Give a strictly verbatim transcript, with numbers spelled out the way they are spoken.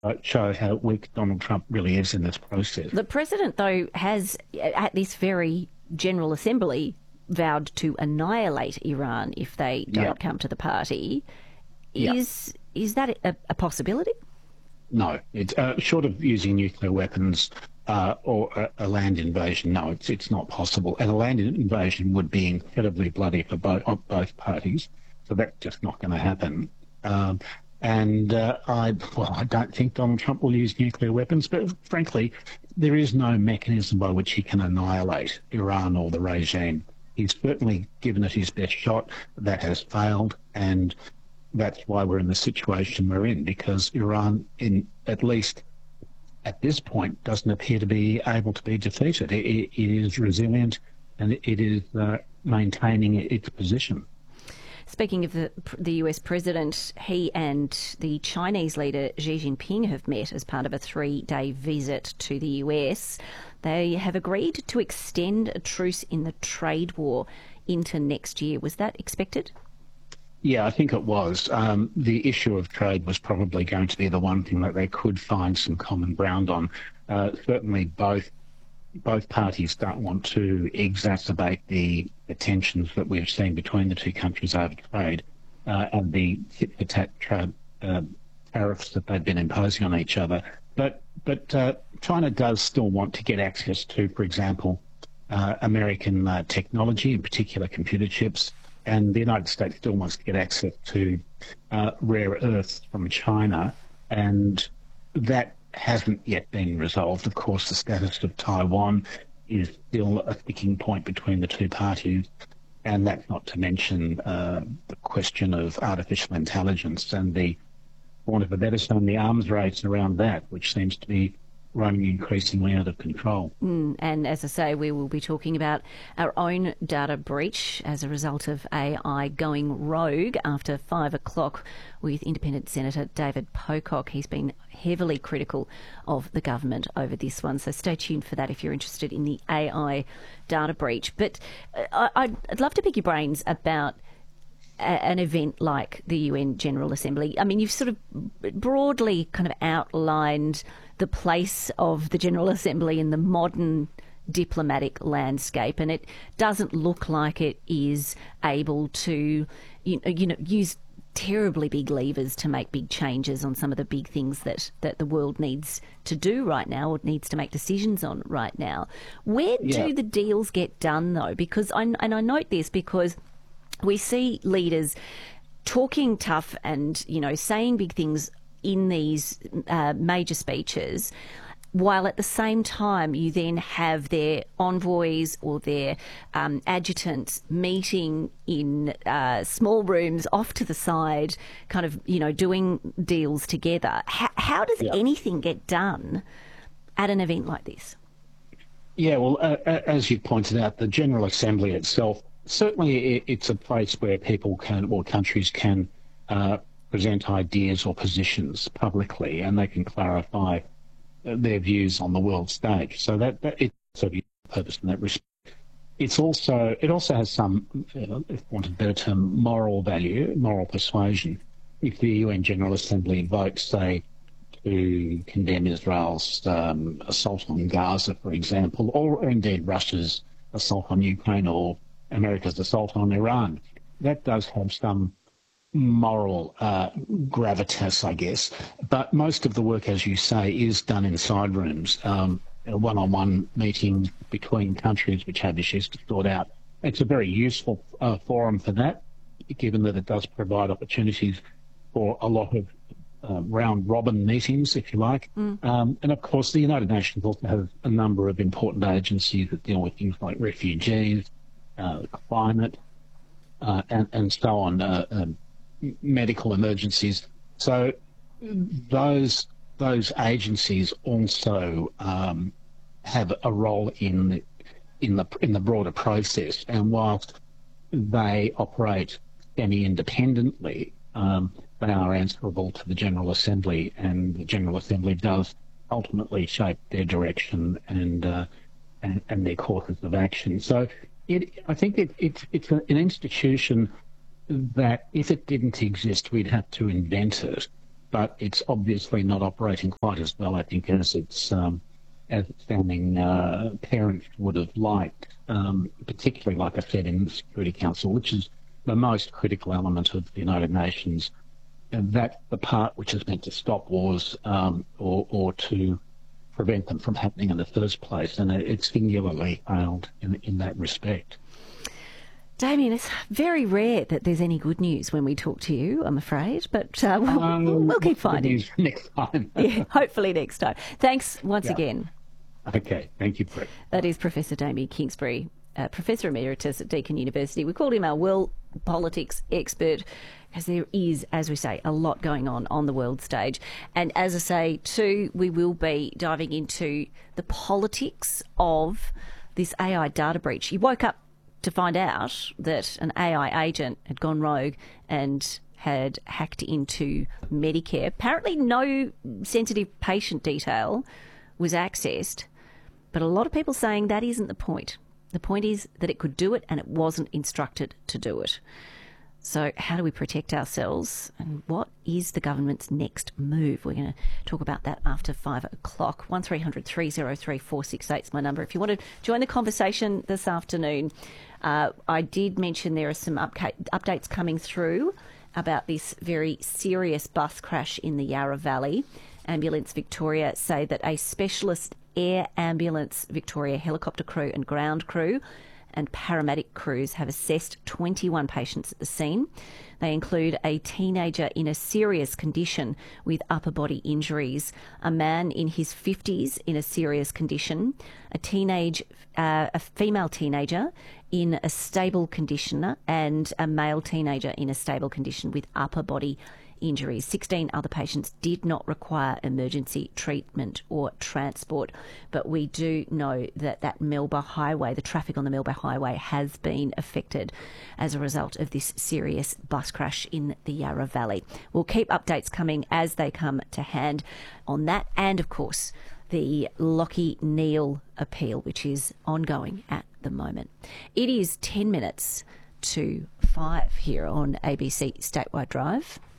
uh, show how weak Donald Trump really is in this process. The president, though, has at this very General Assembly vowed to annihilate Iran if they don't Yeah, come to the party. yeah. Is is that a, a possibility? No, it's uh, short of using nuclear weapons uh, or a, a land invasion. No, it's it's not possible. And a land invasion would be incredibly bloody for both both parties. So that's just not going to happen. Um, and uh, I well, I don't think Donald Trump will use nuclear weapons. But frankly, there is no mechanism by which he can annihilate Iran or the regime. He's certainly given it his best shot. That has failed, and that's why we're in the situation we're in, because Iran, in at least at this point, doesn't appear to be able to be defeated. It, it is resilient, and it is uh, maintaining its position. Speaking of the, the U S president, he and the Chinese leader Xi Jinping have met as part of a three-day visit to the U S. They have agreed to extend a truce in the trade war into next year. Was that expected? Yeah, I think it was. Um, the issue of trade was probably going to be the one thing that they could find some common ground on. Uh, certainly both both parties don't want to exacerbate the, the tensions that we've seen between the two countries over trade uh, and the tit-for-tat tra- uh, tariffs that they've been imposing on each other. But, but uh, China does still want to get access to, for example, uh, American uh, technology, in particular computer chips, and the United States still wants to get access to uh, rare earths from China, and that hasn't yet been resolved. Of course, the status of Taiwan is still a sticking point between the two parties, and that's not to mention uh, the question of artificial intelligence and the, for want of a better term, the arms race around that, which seems to be running increasingly out of control. Mm, and as I say, we will be talking about our own data breach as a result of A I going rogue after five o'clock with Independent Senator David Pocock. He's been heavily critical of the government over this one, so stay tuned for that if you're interested in the A I data breach. But uh, I'd, I'd love to pick your brains about an event like the U N General Assembly. I mean, you've sort of broadly kind of outlined the place of the General Assembly in the modern diplomatic landscape, and it doesn't look like it is able to, you know, you know use terribly big levers to make big changes on some of the big things that, that the world needs to do right now or needs to make decisions on right now. Where Yeah. do the deals get done, though? Because I, and I note this because we see leaders talking tough and, you know, saying big things in these uh, major speeches, while at the same time you then have their envoys or their um, adjutants meeting in uh, small rooms off to the side, kind of, you know, doing deals together. How, how does Yeah. anything get done at an event like this? Yeah, well, uh, uh, as you pointed out, the General Assembly itself, certainly i- it's a place where people can, or countries can, uh, present ideas or positions publicly, and they can clarify uh, their views on the world stage. So that, that it's sort of a purpose in that respect. It's also it also has some, uh, if want a better term, moral value, moral persuasion. If the U N General Assembly votes, say, to condemn Israel's um, assault on Gaza, for example, or indeed Russia's assault on Ukraine or America's assault on Iran, that does have some moral uh, gravitas, I guess. But most of the work, as you say, is done in side rooms, um, a one-on-one meeting between countries which have issues to sort out. It's a very useful uh, forum for that, given that it does provide opportunities for a lot of uh, round-robin meetings, if you like. Mm. Um, and, of course, the United Nations also has a number of important agencies that deal with things like refugees, uh, climate, uh, and, and so on, uh, um, medical emergencies. So those those agencies also um, have a role in the, in the in the broader process. And whilst they operate semi-independently, um, they are answerable to the General Assembly, and the General Assembly does ultimately shape their direction and uh, and, and their courses of action. So it, I think it, it, it's an institution that if it didn't exist, we'd have to invent it. but it's obviously not operating quite as well, I think, as its um, as its founding uh, parent would have liked, um, particularly, like I said, in the Security Council, which is the most critical element of the United Nations. And that's the part which is meant to stop wars um, or, or to prevent them from happening in the first place. And it's singularly failed in, in that respect. Damien, it's very rare that there's any good news when we talk to you, I'm afraid, but uh, we'll, um, we'll keep finding. News next time. Yeah, hopefully next time. Thanks once yeah. again. Okay, thank you, Brett. That is Professor Damien Kingsbury, uh, Professor Emeritus at Deakin University. We called him our world politics expert because there is, as we say, a lot going on on the world stage. And as I say, too, we will be diving into the politics of this A I data breach. You woke up to find out that an A I agent had gone rogue and had hacked into Medicare. Apparently no sensitive patient detail was accessed, but a lot of people saying that isn't the point. The point is that it could do it and it wasn't instructed to do it. So how do we protect ourselves, and what is the government's next move? We're going to talk about that after five o'clock. one three hundred three oh three four six eight is my number. If you want to join the conversation this afternoon, uh, I did mention there are some upca- updates coming through about this very serious bus crash in the Yarra Valley. Ambulance Victoria say that a specialist Air Ambulance Victoria helicopter crew and ground crew and paramedic crews have assessed twenty-one patients at the scene. They include a teenager in a serious condition with upper body injuries, a man in his fifties in a serious condition, a teenage, uh, a female teenager in a stable condition, and a male teenager in a stable condition with upper body injuries. sixteen other patients did not require emergency treatment or transport, but we do know that that Melba Highway, the traffic on the Melba Highway, has been affected as a result of this serious bus crash in the Yarra Valley. We'll keep updates coming as they come to hand on that, and of course the Lachie Neale appeal, which is ongoing at the moment. It is ten minutes to five here on A B C Statewide Drive.